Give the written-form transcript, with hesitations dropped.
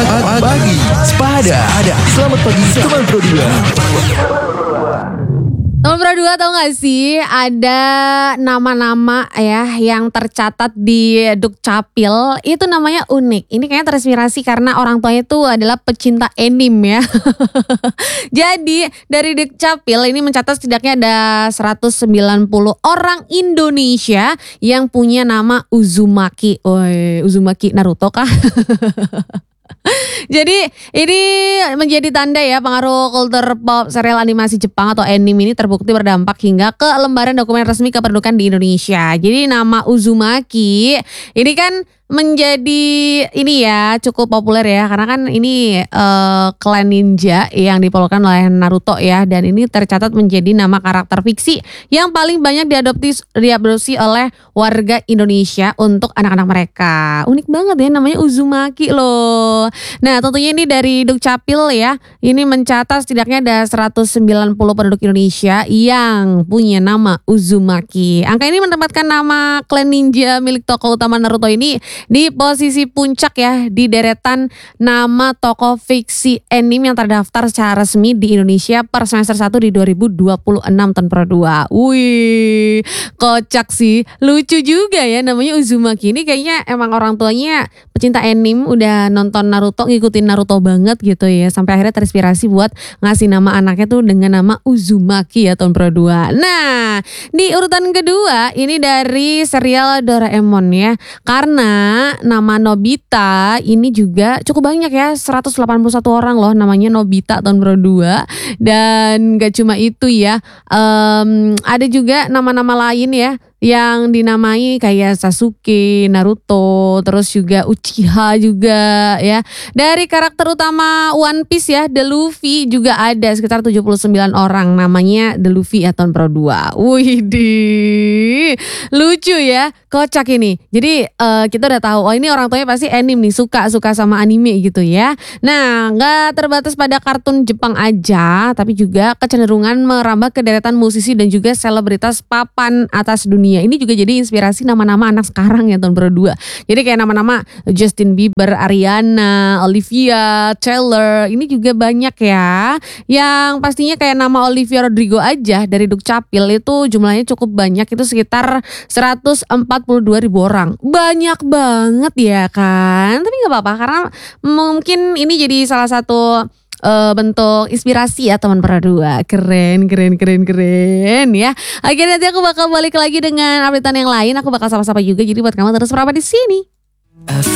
Pagi Sepada. Selamat pagi teman Pro 2. Teman Pro 2 tahu gak sih ada nama-nama ya yang tercatat di Dukcapil itu namanya unik. Ini kayaknya terinspirasi karena orang tuanya itu adalah pecinta anime ya. Jadi dari Dukcapil ini mencatat setidaknya ada 190 orang Indonesia yang punya nama Uzumaki. Uzumaki Naruto kah? Jadi ini menjadi tanda ya pengaruh kultur pop serial animasi Jepang atau anime ini terbukti berdampak hingga ke lembaran dokumen resmi kependudukan di Indonesia. Jadi nama Uzumaki ini kan menjadi ini ya cukup populer ya karena kan ini klan ninja yang diperlukan oleh Naruto ya, dan ini tercatat menjadi nama karakter fiksi yang paling banyak diadopsi oleh warga Indonesia untuk anak-anak mereka. Unik banget ya namanya Uzumaki loh. Nah tentunya ini dari Dukcapil ya, ini mencatat setidaknya ada 190 penduduk Indonesia yang punya nama Uzumaki. Angka ini menempatkan nama klan ninja milik tokoh utama Naruto ini di posisi puncak ya di deretan nama tokoh fiksi anime yang terdaftar secara resmi di Indonesia per semester 1 di 2026 tahun Pro 2. Wih, kocak sih, lucu juga ya namanya Uzumaki. Ini kayaknya emang orang tuanya pecinta anime, udah nonton Naruto, ngikutin Naruto banget gitu ya, sampai akhirnya terinspirasi buat ngasih nama anaknya tuh dengan nama Uzumaki ya tahun Pro 2. Nah, di urutan kedua ini dari serial Doraemon ya. Karena nama Nobita ini juga cukup banyak ya, 181 orang loh namanya Nobita tahun Pro 2. Dan gak cuma itu ya, ada juga nama-nama lain ya yang dinamai kayak Sasuke, Naruto, terus juga Uchiha juga ya. Dari karakter utama One Piece ya, The Luffy juga ada sekitar 79 orang namanya The Luffy ya tahun Pro 2. Widih, lucu ya, kocak ini. Jadi kita udah tahu, oh ini orang tuanya pasti anime nih, suka sama anime gitu ya. Nah, gak terbatas pada kartun Jepang aja, tapi juga kecenderungan merambah ke deretan musisi dan juga selebritas papan atas dunia. Ini juga jadi inspirasi nama-nama anak sekarang ya tahun Pro 2. Jadi kayak nama-nama Justin Bieber, Ariana, Olivia, Taylor, ini juga banyak ya. Yang pastinya kayak nama Olivia Rodrigo aja dari Dukcapil itu jumlahnya cukup banyak, itu sekitar 142.000 orang. Banyak banget ya kan. Tapi gak apa-apa karena mungkin ini jadi salah satu bentuk inspirasi ya teman Pro 2. Keren ya. Oke, nanti aku bakal balik lagi dengan updatean yang lain. Aku bakal sapa-sapa juga, jadi buat kamu terus berapa di sini.